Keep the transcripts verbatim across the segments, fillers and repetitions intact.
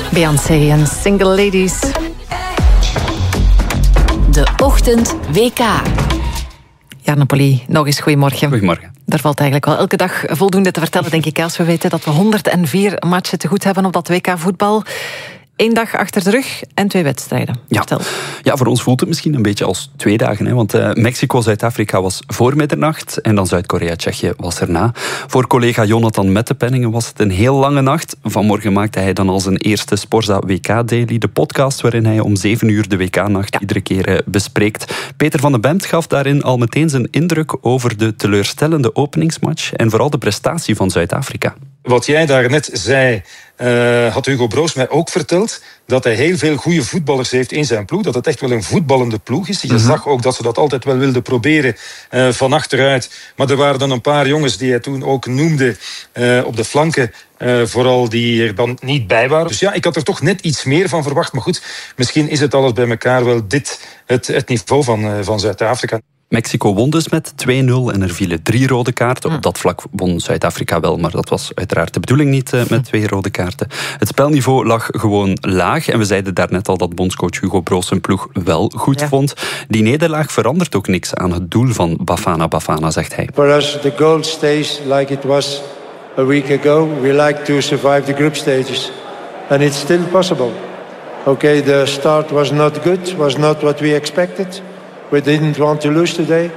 Beyoncé en Single Ladies. De Ochtend W K. Ja, Napoli, nog eens goedemorgen. Goedemorgen. Daar valt eigenlijk wel elke dag voldoende te vertellen, denk ik, als we weten dat we honderdvier matchen te goed hebben op dat W K voetbal. Eén dag achter de rug en twee wedstrijden. Ja. Vertel. Ja, voor ons voelt het misschien een beetje als twee dagen. Hè? Want uh, Mexico-Zuid-Afrika was voor middernacht en dan Zuid-Korea-Tsjechië was erna. Voor collega Jonathan Mettepenningen was het een heel lange nacht. Vanmorgen maakte hij dan als een eerste Sporza W K-daily de podcast waarin hij om zeven uur de W K-nacht ja. iedere keer uh, bespreekt. Peter van den Bemt gaf daarin al meteen zijn indruk over de teleurstellende openingsmatch en vooral de prestatie van Zuid-Afrika. Wat jij daarnet zei, uh, had Hugo Broos mij ook verteld, dat hij heel veel goede voetballers heeft in zijn ploeg. Dat het echt wel een voetballende ploeg is. Je mm-hmm. zag ook dat ze dat altijd wel wilden proberen uh, van achteruit. Maar er waren dan een paar jongens die hij toen ook noemde uh, op de flanken. Uh, vooral die er dan niet bij waren. Dus ja, ik had er toch net iets meer van verwacht. Maar goed, misschien is het alles bij elkaar wel dit het, het niveau van, uh, van Zuid-Afrika. Mexico won dus met twee nul en er vielen drie rode kaarten. Op dat vlak won Zuid-Afrika wel, maar dat was uiteraard de bedoeling niet uh, met twee rode kaarten. Het spelniveau lag gewoon laag en we zeiden daarnet al dat bondscoach Hugo Broos zijn ploeg wel goed ja. vond. Die nederlaag verandert ook niks aan het doel van Bafana Bafana, zegt hij. For us the goal stays like it was a week ago. We like to survive the group stages and it's still possible. Okay, the start was not good, was not what we expected. We didn't want to lose today.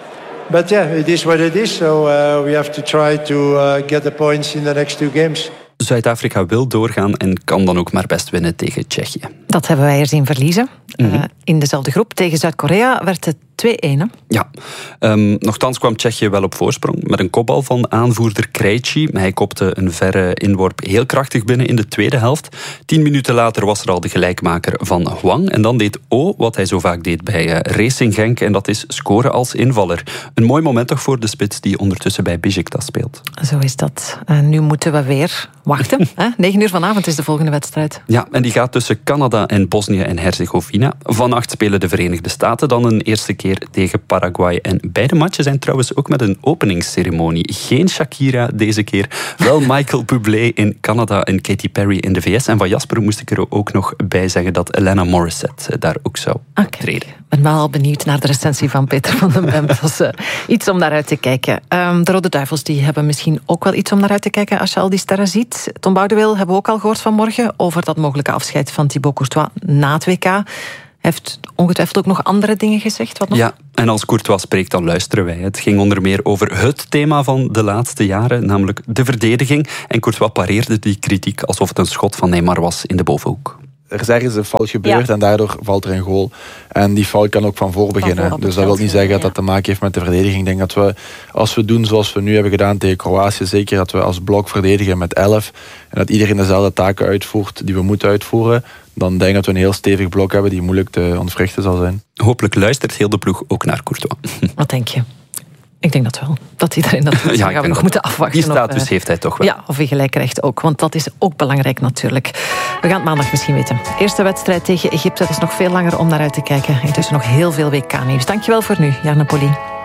But yeah, it is what it is. So uh, we have to try to uh, get the points in the next two games. Zuid-Afrika wil doorgaan en kan dan ook maar best winnen tegen Tsjechië. Dat hebben wij er zien verliezen. Mm-hmm. Uh, in dezelfde groep tegen Zuid-Korea werd het twee-een. Hè? Ja, um, nochtans kwam Tsjechië wel op voorsprong met een kopbal van aanvoerder Krejci. Hij kopte een verre inworp heel krachtig binnen in de tweede helft. Tien minuten later was er al de gelijkmaker van Hwang. En dan deed O wat hij zo vaak deed bij uh, Racing Genk. En dat is scoren als invaller. Een mooi moment toch voor de spits die ondertussen bij Beşiktaş speelt. Zo is dat. En nu moeten we weer wachten. Hè? negen uur vanavond is de volgende wedstrijd. Ja, en die gaat tussen Canada en Bosnië en Herzegovina. Vannacht spelen de Verenigde Staten dan een eerste keer tegen Paraguay. En beide matchen zijn trouwens ook met een openingsceremonie. Geen Shakira deze keer. Wel Michael Bublé in Canada en Katy Perry in de V S. En van Jasper moest ik er ook nog bij zeggen dat Elena Morissette daar ook zou optreden. Okay. Ik ben wel al benieuwd naar de recensie van Peter van den Bemt. Dat is uh, iets om naar uit te kijken. Um, de Rode Duivels die hebben misschien ook wel iets om naar uit te kijken als je al die sterren ziet. Tom Boudewil hebben we ook al gehoord vanmorgen over dat mogelijke afscheid van Thibaut Courtois na het W K. Hij heeft ongetwijfeld ook nog andere dingen gezegd. Wat nog? Ja, en als Courtois spreekt, dan luisteren wij. Het ging onder meer over het thema van de laatste jaren, namelijk de verdediging. En Courtois pareerde die kritiek alsof het een schot van Neymar was in de bovenhoek. Er is ergens een fout gebeurd ja. en daardoor valt er een goal. En die fout kan ook van voor beginnen. Van voor dus dat wil niet zeggen dat dat te maken heeft met de verdediging. Ik denk dat we, als we doen zoals we nu hebben gedaan tegen Kroatië, zeker dat we als blok verdedigen met elf en dat iedereen dezelfde taken uitvoert die we moeten uitvoeren, dan denk ik dat we een heel stevig blok hebben die moeilijk te ontwrichten zal zijn. Hopelijk luistert heel de ploeg ook naar Courtois. Wat denk je? Ik denk dat wel. Dat iedereen dat doet. Ja, dan gaan we nog moeten afwachten. Die status of, uh, heeft hij toch wel. Ja, of hij gelijk krijgt ook. Want dat is ook belangrijk natuurlijk. We gaan het maandag misschien weten. Eerste wedstrijd tegen Egypte. Dat is nog veel langer om naar uit te kijken. Intussen nog heel veel W K-nieuws. Dankjewel voor nu, Jarno Polly.